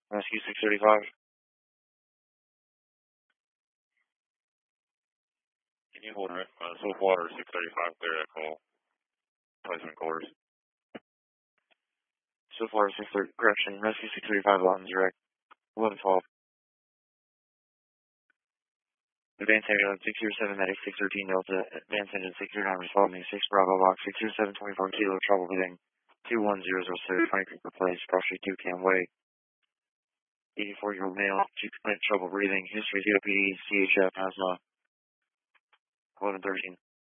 Rescue 635. Can you hold it? Swiftwater 635, clear that call. Placement course. Swiftwater 630, correction, Rescue 635, Lawton direct, 1112. Advanced ambulance 607, medic 613 Delta, advanced engine 609, responding 6 Bravo box 607, 24 kilo, trouble breathing, 21006, 20 people place, Cross Street 2 Cam Way. 84-year-old male, trouble breathing, history COPD, CHF, asthma, 1113.